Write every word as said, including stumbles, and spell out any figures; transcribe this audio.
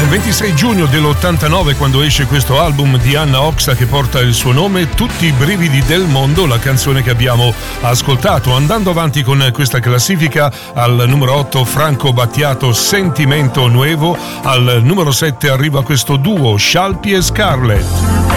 ventisei giugno dell'ottantanove, quando esce questo album di Anna Oxa che porta il suo nome, Tutti i brividi del mondo, la canzone che abbiamo ascoltato. Andando avanti con questa classifica, al numero otto Franco Battiato, Sentimento Nuevo, al numero sette arriva questo duo Scialpi e Scarlett.